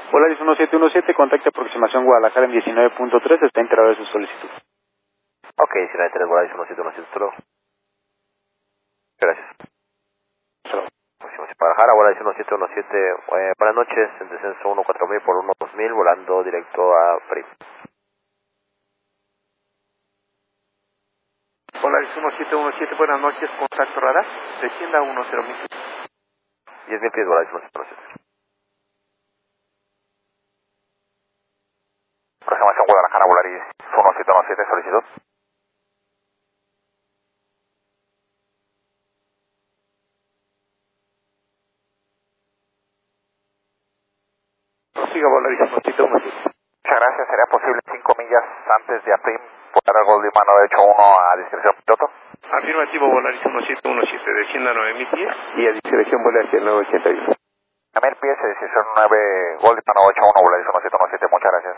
Volaris 1717, contacto aproximación Guadalajara en 19.3, está integrado de su solicitud. Ok, 19.3, Volaris 1717, hasta luego. Gracias. Guadalajara, Volaris 1717, buenas noches, en descenso 14000 por 12000, volando directo a PRIM. Volaris 1717, buenas noches, contacto radar, descienda 10000. 10.000 pies, Volaris 1717. Aproximación Guadalajara, Volaris 1717, solicitud. Prosiga Volaris 1717. Muchas gracias, ¿sería posible 5 millas antes de APRIM volar al Goldman 981 a discreción piloto? Afirmativo, Volaris 1717, descienda 9000 pies y a discreción vuela hacia el 981. 9.000 pies, discreción 9, Goldman 981, Volaris 1717, muchas gracias.